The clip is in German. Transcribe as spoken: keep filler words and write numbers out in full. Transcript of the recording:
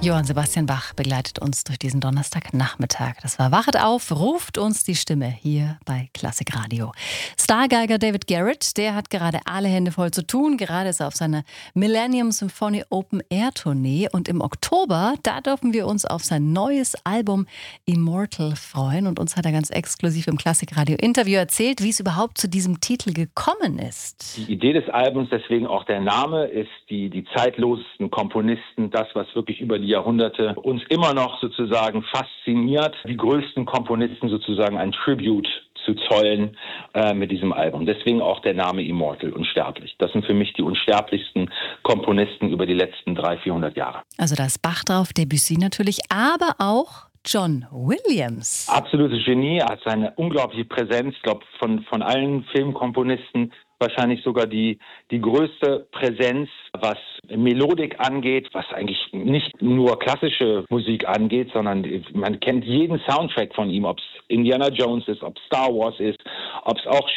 Johann Sebastian Bach begleitet uns durch diesen Donnerstagnachmittag. Das war Wachet auf, ruft uns die Stimme hier bei Klassik Radio. Stargeiger David Garrett, der hat gerade alle Hände voll zu tun. Gerade ist er auf seiner Millennium Symphony Open Air Tournee. Und im Oktober, da dürfen wir uns auf sein neues Album Immortal freuen. Und uns hat er ganz exklusiv im Klassik Radio Interview erzählt, wie es überhaupt zu diesem Titel gekommen ist. Die Idee des Albums, deswegen auch der Name, ist die, die zeitlosesten Komponisten, das, was wirklich über die Jahrhunderte uns immer noch sozusagen fasziniert, die größten Komponisten sozusagen ein Tribute zu zollen äh, mit diesem Album. Deswegen auch der Name Immortal, unsterblich. Das sind für mich die unsterblichsten Komponisten über die letzten dreihundert, vierhundert Jahre. Also da ist Bach drauf, Debussy natürlich, aber auch John Williams. Absolutes Genie, er hat seine unglaubliche Präsenz, ich glaube von, von allen Filmkomponisten wahrscheinlich sogar die, die größte Präsenz, was Melodik angeht, was eigentlich nicht nur klassische Musik angeht, sondern man kennt jeden Soundtrack von ihm, ob es Indiana Jones ist, ob es Star Wars ist, ob es auch